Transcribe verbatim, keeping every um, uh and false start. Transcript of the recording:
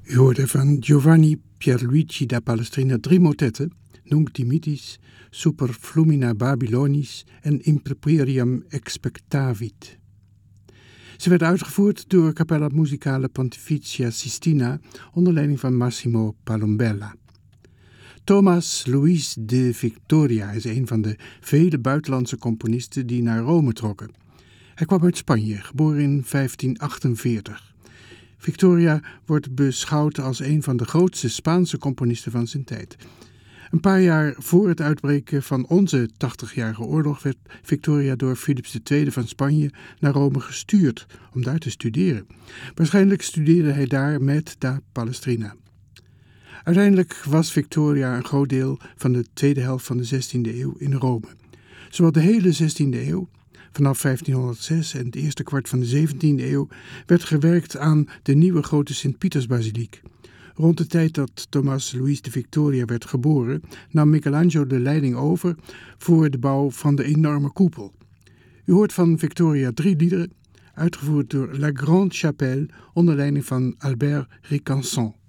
U hoorde van Giovanni Pierluigi da Palestrina drie motetten, Nunc Dimittis, Super Flumina Babylonis en Improperium Expectavit. Ze werden uitgevoerd door Cappella Musicale Pontificia Sistina onder leiding van Massimo Palombella. Thomas Luis de Victoria is een van de vele buitenlandse componisten die naar Rome trokken. Hij kwam uit Spanje, geboren in vijftien achtenveertig. Victoria wordt beschouwd als een van de grootste Spaanse componisten van zijn tijd. Een paar jaar voor het uitbreken van onze tachtigjarige oorlog werd Victoria door Philips de Tweede van Spanje naar Rome gestuurd om daar te studeren. Waarschijnlijk studeerde hij daar met da Palestrina. Uiteindelijk was Victoria een groot deel van de tweede helft van de zestiende eeuw in Rome. Zowel de hele zestiende eeuw, vanaf vijftienhonderdzes en het eerste kwart van de zeventiende eeuw, werd gewerkt aan de nieuwe grote Sint-Pietersbasiliek. Rond de tijd dat Thomas Luis de Victoria werd geboren, nam Michelangelo de leiding over voor de bouw van de enorme koepel. U hoort van Victoria drie liederen, uitgevoerd door La Grande Chapelle onder leiding van Albert Ricanson.